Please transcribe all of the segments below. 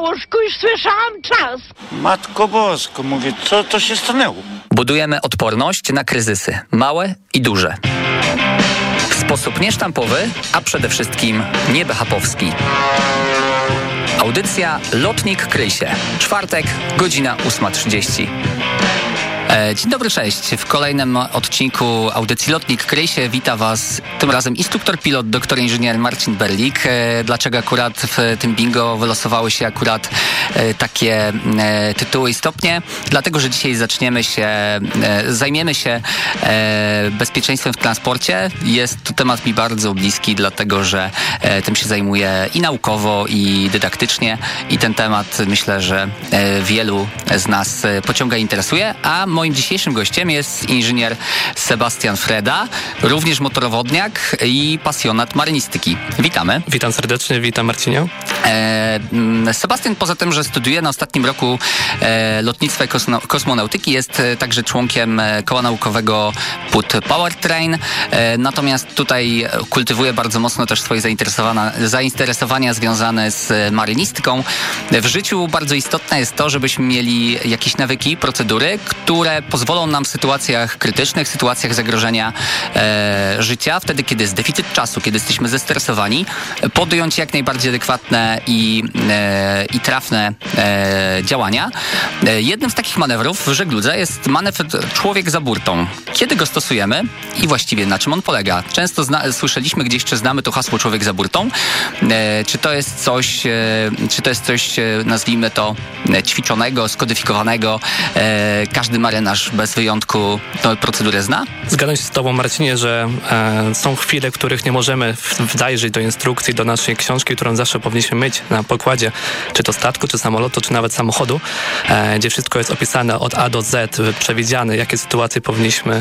łóżku i słyszałam czas. Matko Bosko, mówię, co to się stanęło? Budujemy odporność na kryzysy, małe i duże. W sposób niesztampowy, a przede wszystkim niebehapowski. Audycja Lotnik Kryj się. Czwartek, godzina 8:30. Dzień dobry, cześć. W kolejnym odcinku audycji Lotnik Kryj się wita Was tym razem instruktor pilot, doktor inżynier Marcin Berlik. Dlaczego akurat w tym bingo wylosowały się akurat takie tytuły i stopnie? Dlatego, że dzisiaj zajmiemy się bezpieczeństwem w transporcie. Jest to temat mi bardzo bliski, dlatego, że tym się zajmuję i naukowo, i dydaktycznie. I ten temat, myślę, że wielu z nas pociąga i interesuje. A moim dzisiejszym gościem jest inżynier Sebastian Freda, również motorowodniak i pasjonat marynistyki. Witamy. Witam serdecznie, witam Marcinie. Sebastian, poza tym, że studiuje na ostatnim roku lotnictwa i kosmonautyki, jest także członkiem koła naukowego PUT Powertrain. Natomiast tutaj kultywuje bardzo mocno też swoje zainteresowania związane z marynistyką. W życiu bardzo istotne jest to, żebyśmy mieli jakieś nawyki, procedury, które pozwolą nam w sytuacjach krytycznych, sytuacjach zagrożenia życia, wtedy kiedy jest deficyt czasu, kiedy jesteśmy zestresowani, podjąć jak najbardziej adekwatne i trafne działania. Jednym z takich manewrów w żegludze jest manewr człowiek za burtą. Kiedy go stosujemy i właściwie na czym on polega? Często słyszeliśmy gdzieś, czy znamy to hasło człowiek za burtą. Czy to jest coś, nazwijmy to, ćwiczonego, skodyfikowanego? Każdy marynarz bez wyjątku tę procedurę zna? Zgadzam się z Tobą, Marcinie, że są chwile, w których nie możemy zajrzeć do instrukcji, do naszej książki, którą zawsze powinniśmy mieć na pokładzie, czy to statku, czy samolotu, czy nawet samochodu, gdzie wszystko jest opisane od A do Z, przewidziane, jakie sytuacje powinniśmy,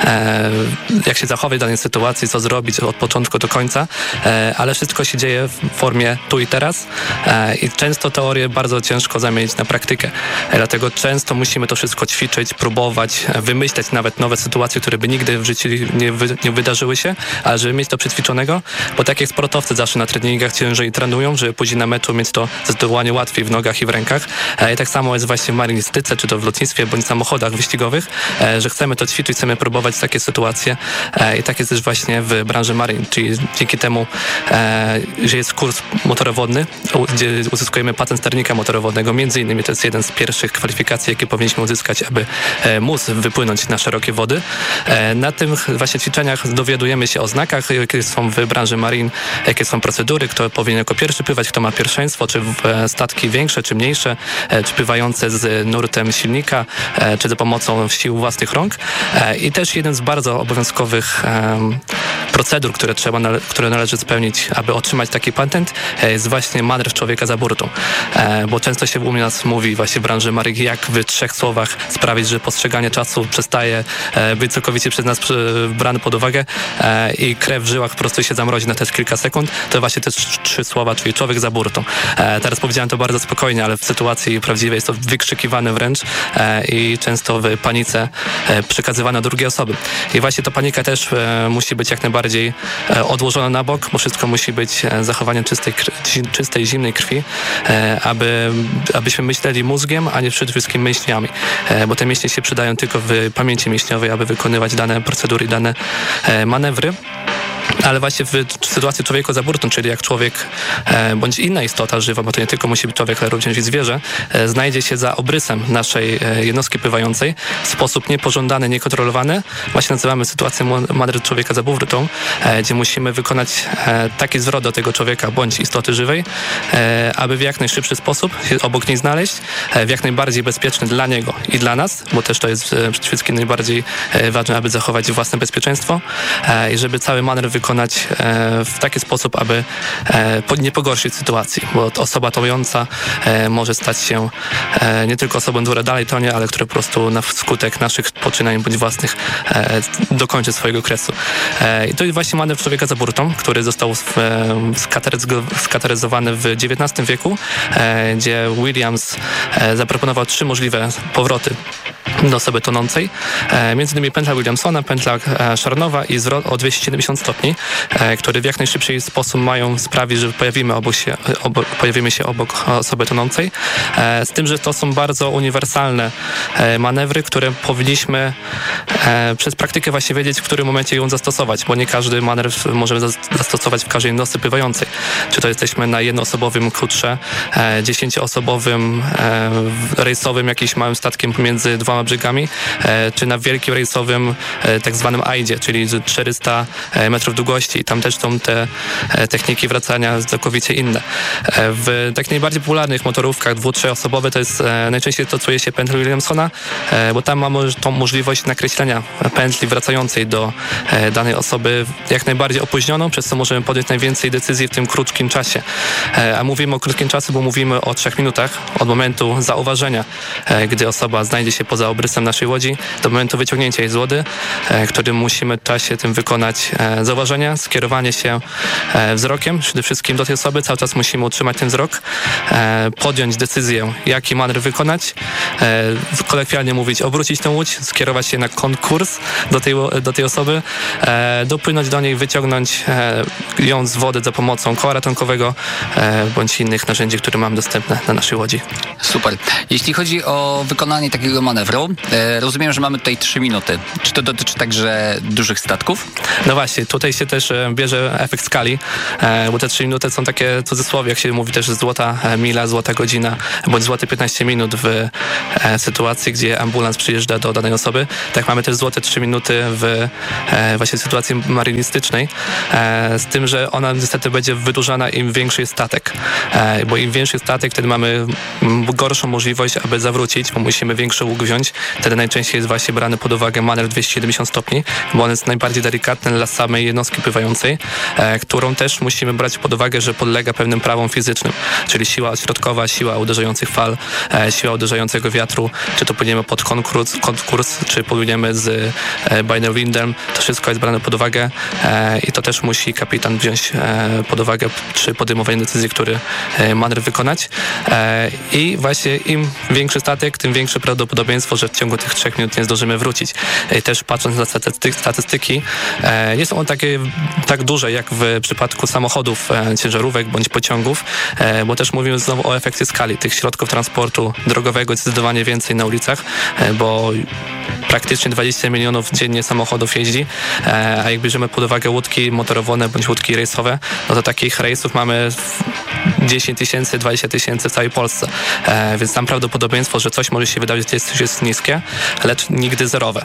jak się zachować w danej sytuacji, co zrobić od początku do końca, ale wszystko się dzieje w formie tu i teraz i często teorię bardzo ciężko zamienić na praktykę. Dlatego często musimy to wszystko ćwiczyć, próbować, wymyśleć nawet nowe sytuacje, które by nigdy w życiu nie wydarzyły się, ale żeby mieć to przećwiczonego, bo tak jak sportowcy zawsze na treningach ciężej trenują, żeby później na meczu mieć to zdecydowanie łatwiej w nogach i w rękach. I tak samo jest właśnie w marynistyce, czy to w lotnictwie, bądź samochodach wyścigowych, że chcemy to ćwiczyć, chcemy próbować takie sytuacje i tak jest też właśnie w branży maryn, czyli dzięki temu, że jest kurs motorowodny, gdzie uzyskujemy patent sternika motorowodnego, między innymi to jest jeden z pierwszych kwalifikacji, jakie powinniśmy uzyskać, aby móc wypłynąć na szerokie wody. Na tym właśnie ćwiczeniach dowiadujemy się o znakach, jakie są w branży marin, jakie są procedury, kto powinien jako pierwszy pływać, kto ma pierwszeństwo, czy statki większe, czy mniejsze, czy pływające z nurtem silnika, czy za pomocą sił własnych rąk. I też jeden z bardzo obowiązkowych procedur, które należy spełnić, aby otrzymać taki patent, jest właśnie manewr człowieka za burtą. Bo często się u nas mówi właśnie w branży maryn, jak w 3 słowach sprawić, że postrzeganie czasu przestaje być całkowicie przez nas brane pod uwagę i krew w żyłach po prostu się zamrozi na te kilka sekund. To właśnie te 3 słowa, czyli człowiek za burtą. Teraz powiedziałem to bardzo spokojnie, ale w sytuacji prawdziwej jest to wykrzykiwane wręcz i często w panice przekazywane do drugiej osoby. I właśnie ta panika też musi być jak najbardziej odłożona na bok, bo wszystko musi być zachowaniem czystej, zimnej krwi, abyśmy myśleli mózgiem, a nie przede wszystkim mięśniami, bo te mięśnie się przydają tylko w pamięci mięśniowej, aby wykonywać dane procedury i dane manewry. Ale właśnie w sytuacji człowieka za burtą, czyli jak człowiek bądź inna istota żywa, bo to nie tylko musi być człowiek, ale również i zwierzę, znajdzie się za obrysem naszej jednostki pływającej w sposób niepożądany, niekontrolowany. Właśnie nazywamy sytuację manewru człowieka za burtą, gdzie musimy wykonać taki zwrot do tego człowieka bądź istoty żywej, aby w jak najszybszy sposób się obok niej znaleźć, w jak najbardziej bezpieczny dla niego i dla nas, bo też to jest przede wszystkim najbardziej ważne, aby zachować własne bezpieczeństwo i żeby cały manewr wykonać w taki sposób, aby nie pogorszyć sytuacji, bo osoba tonująca może stać się nie tylko osobą, która dalej tonie, ale która po prostu na skutek naszych poczynań bądź własnych dokończy swojego kresu. I to jest właśnie manewr człowieka za burtą, który został skategoryzowany w XIX wieku, gdzie Williams zaproponował 3 możliwe powroty do osoby tonącej. Między innymi pętla Williamsona, pętla szarnowa i zwrot o 270 stopni, które w jak najszybszy sposób mają sprawić, że pojawimy się obok osoby tonącej. Z tym, że to są bardzo uniwersalne manewry, które powinniśmy przez praktykę właśnie wiedzieć, w którym momencie ją zastosować, bo nie każdy manewr możemy zastosować w każdej jednostce pływającej. Czy to jesteśmy na jednoosobowym kutrze, 10-osobowym rejsowym, jakimś małym statkiem pomiędzy dwoma brzegami, czy na wielkim rejsowym tak zwanym AID-zie, czyli 400 metrów długości. Tam też są te techniki wracania całkowicie inne. W tak najbardziej popularnych motorówkach 2-3-osobowe to jest najczęściej stosuje się pętlę Williamsona, bo tam mamy tą możliwość nakreślenia pętli wracającej do danej osoby jak najbardziej opóźnioną, przez co możemy podjąć najwięcej decyzji w tym krótkim czasie. A mówimy o krótkim czasie, bo mówimy o 3 minutach od momentu zauważenia, gdy osoba znajdzie się poza obrysem naszej łodzi, do momentu wyciągnięcia jej z wody, którym musimy w czasie tym wykonać zauważenia, skierowanie się wzrokiem przede wszystkim do tej osoby, cały czas musimy utrzymać ten wzrok, podjąć decyzję, jaki manewr wykonać, kolokwialnie mówić, obrócić tę łódź, skierować się na konkurs do tej osoby, dopłynąć do niej, wyciągnąć ją z wody za pomocą koła ratunkowego bądź innych narzędzi, które mamy dostępne na naszej łodzi. Super. Jeśli chodzi o wykonanie takiego manewru, rozumiem, że mamy tutaj 3 minuty. Czy to dotyczy także dużych statków? No właśnie, tutaj się też bierze efekt skali, bo te 3 minuty są takie cudzysłowie, jak się mówi też złota mila, złota godzina, bądź złote 15 minut w sytuacji, gdzie ambulans przyjeżdża do danej osoby. Tak mamy też złote 3 minuty w właśnie sytuacji marynistycznej, z tym, że ona niestety będzie wydłużana im większy jest statek, bo im większy statek, wtedy mamy gorszą możliwość, aby zawrócić, bo musimy większy łuk wziąć. Wtedy najczęściej jest właśnie brany pod uwagę manewr 270 stopni, bo on jest najbardziej delikatny dla samej jednostki pływającej, którą też musimy brać pod uwagę, że podlega pewnym prawom fizycznym, czyli siła środkowa, siła uderzających fal, siła uderzającego wiatru, czy to płyniemy pod konkurs, czy płyniemy z binary windem, to wszystko jest brane pod uwagę i to też musi kapitan wziąć pod uwagę przy podejmowaniu decyzji, który manewr wykonać. I właśnie im większy statek, tym większe prawdopodobieństwo, że w ciągu tych 3 minut nie zdążymy wrócić. I też patrząc na statystyki, nie są one tak duże jak w przypadku samochodów, ciężarówek bądź pociągów, bo też mówimy znowu o efekcie skali. Tych środków transportu drogowego zdecydowanie więcej na ulicach, bo praktycznie 20 milionów dziennie samochodów jeździ, a jak bierzemy pod uwagę łódki motorowone bądź łódki rejsowe, no to takich rejsów mamy 10 000, 20 000 w całej Polsce. Więc tam prawdopodobieństwo, że coś może się wydarzyć, jest niskie, lecz nigdy zerowe.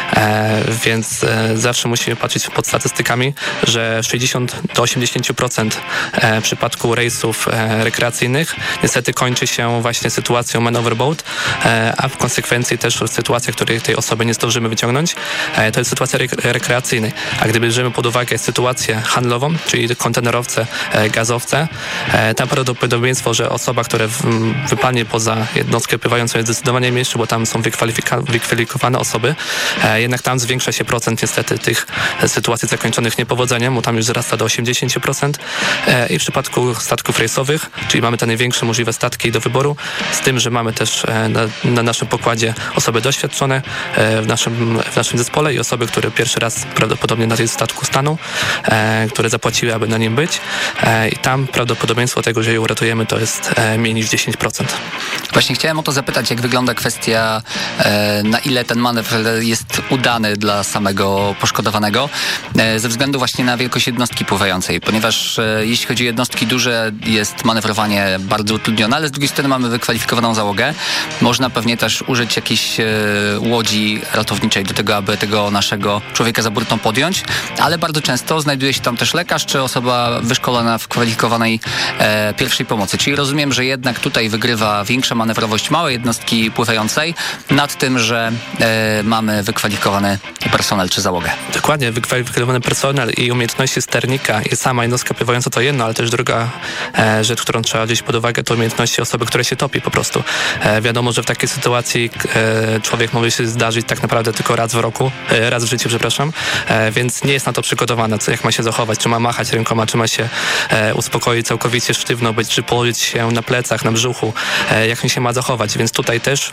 Więc zawsze musimy patrzeć pod statystykami, że 60 do 80% w przypadku rejsów rekreacyjnych niestety kończy się właśnie sytuacją man overboard, a w konsekwencji też sytuacja, w której tej osoby nie zdążymy wyciągnąć, to jest sytuacja rekreacyjnej. A gdy bierzemy pod uwagę sytuację handlową, czyli kontenerowce, gazowce, tam prawdopodobieństwo, że osoba, która wypadnie poza jednostkę pływającą jest zdecydowanie mniejsze, bo tam są wykwalifikowane osoby. Jednak tam zwiększa się procent niestety tych sytuacji zakończonych niepowodzeniem, bo tam już wzrasta do 80%. I w przypadku statków rejsowych, czyli mamy te największe możliwe statki do wyboru, z tym, że mamy też na naszym pokładzie osoby doświadczone w naszym zespole i osoby, które pierwszy raz prawdopodobnie na tym statku staną, które zapłaciły, aby na nim być. I tam prawdopodobieństwo tego, że je uratujemy, to jest mniej niż 10%. Właśnie chciałem o to zapytać, jak wygląda kwestia, na ile ten manewr jest udany dla samego poszkodowanego, ze względu właśnie na wielkość jednostki pływającej, ponieważ jeśli chodzi o jednostki duże, jest manewrowanie bardzo utrudnione, ale z drugiej strony mamy wykwalifikowaną załogę. Można pewnie też użyć jakiejś łodzi ratowniczej do tego, aby tego naszego człowieka za burtą podjąć, ale bardzo często znajduje się tam też lekarz, czy osoba wyszkolona w kwalifikowanej pierwszej pomocy. Czyli rozumiem, że jednak tutaj wygrywa większa manewrowość małej jednostki pływającej nad tym, że mamy wykwalifikowany personel czy załogę. Dokładnie, wykwalifikowany personel i umiejętności sternika i sama jednostka pływająca to jedno, ale też druga rzecz, którą trzeba wziąć pod uwagę, to umiejętności osoby, która się topi po prostu. Wiadomo, że w takiej sytuacji człowiek może się zdarzyć tak naprawdę tylko raz w życiu, więc nie jest na to przygotowany, jak ma się zachować, czy ma machać rękoma, czy ma się uspokoić całkowicie sztywno być, czy położyć się na plecach, na brzuchu, właśnie się ma zachować, więc tutaj też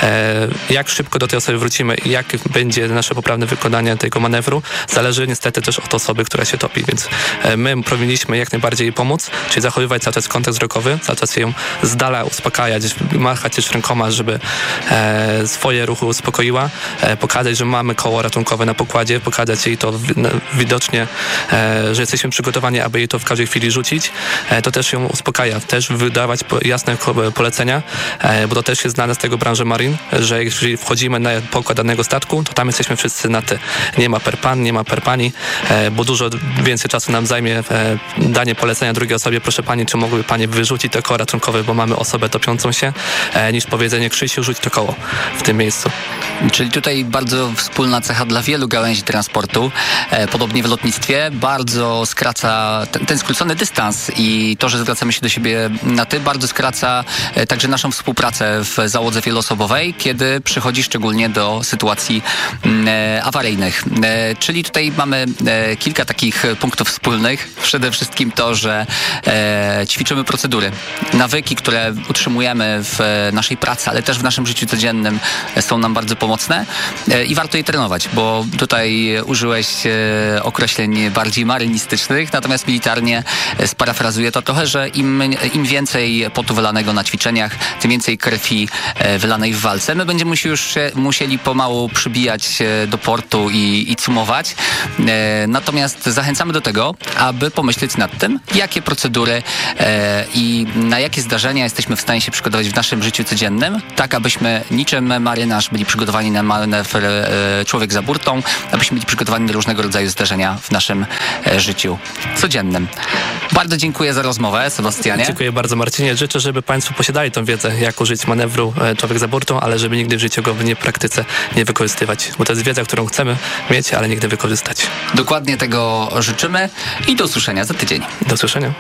jak szybko do tej osoby wrócimy i jak będzie nasze poprawne wykonanie tego manewru, zależy niestety też od osoby, która się topi, więc my powinniśmy jak najbardziej jej pomóc, czyli zachowywać cały czas kontakt wzrokowy, cały czas ją z dala uspokajać, machać też rękoma, żeby swoje ruchy uspokoiła, pokazać, że mamy koło ratunkowe na pokładzie, pokazać jej to widocznie, że jesteśmy przygotowani, aby jej to w każdej chwili rzucić, to też ją uspokaja, też wydawać jasne polecenia, bo to też jest znane z tego branży marin, że jeżeli wchodzimy na pokład danego statku, to tam jesteśmy wszyscy na ty. Nie ma per pan, nie ma per pani, bo dużo więcej czasu nam zajmie danie polecenia drugiej osobie, proszę pani, czy mogłyby pani wyrzucić to koło ratunkowe, bo mamy osobę topiącą się, niż powiedzenie Krzysiu, rzuć to koło w tym miejscu. Czyli tutaj bardzo wspólna cecha dla wielu gałęzi transportu. Podobnie w lotnictwie bardzo skraca ten skrócony dystans i to, że zwracamy się do siebie na ty, bardzo skraca także naszą współpracę w załodze wieloosobowej, kiedy przychodzi szczególnie do sytuacji awaryjnych. Czyli tutaj mamy kilka takich punktów wspólnych. Przede wszystkim to, że ćwiczymy procedury. Nawyki, które utrzymujemy w naszej pracy, ale też w naszym życiu codziennym są nam bardzo pomocne i warto je trenować, bo tutaj użyłeś określeń bardziej marynistycznych, natomiast militarnie sparafrazuję to trochę, że im więcej potu wylanego na ćwiczeniach, tym więcej krwi wylanej w walce. My będziemy już musieli pomału przybijać do portu i cumować. Natomiast zachęcamy do tego, aby pomyśleć nad tym, jakie procedury i na jakie zdarzenia jesteśmy w stanie się przygotować w naszym życiu codziennym, tak abyśmy niczym marynarz byli przygotowani na manewr człowiek za burtą, abyśmy byli przygotowani na różnego rodzaju zdarzenia w naszym życiu codziennym. Bardzo dziękuję za rozmowę, Sebastianie. Dziękuję bardzo, Marcinie. Życzę, żeby Państwo posiadali tą wiedzę, jak użyć manewru człowiek za burtą, ale żeby nigdy w życiu go w praktyce nie wykorzystywać, bo to jest wiedza, którą chcemy mieć, ale nigdy wykorzystać. Dokładnie tego życzymy i do usłyszenia za tydzień. Do usłyszenia.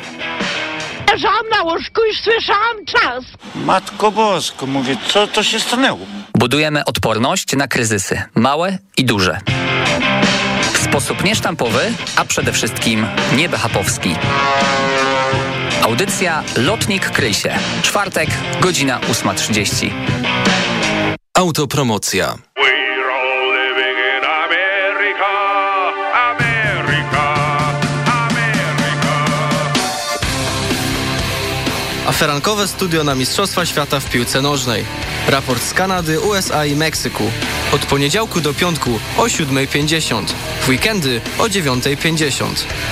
Leżałam na łóżku i słyszałam czas. Matko Bosko, mówię, co to się stanęło? Budujemy odporność na kryzysy, małe i duże. W sposób niesztampowy, a przede wszystkim niebehapowski. Audycja Lotnik kryj się. Czwartek, godzina 8:30. Autopromocja. Aferankowe studio na Mistrzostwa Świata w piłce nożnej. Raport z Kanady, USA i Meksyku. Od poniedziałku do piątku o 7:50. W weekendy o 9:50.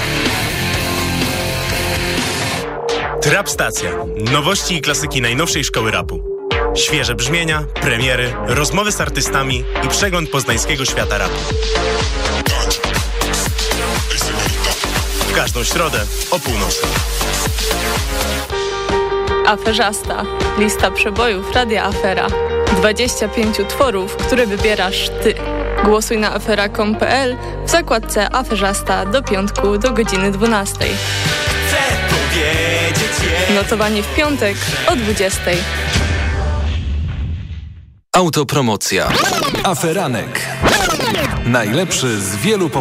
Trap Stacja. Nowości i klasyki najnowszej szkoły rapu. Świeże brzmienia, premiery, rozmowy z artystami i przegląd poznańskiego świata rapu. W każdą środę o północy. Aferzasta. Lista przebojów Radia Afera. 25 utworów, które wybierasz ty. Głosuj na afera.com.pl w zakładce Aferzasta do piątku do godziny 12. Chcę powiedzieć jej. Notowanie w piątek o 20. Autopromocja. Aferanek. Najlepszy z wielu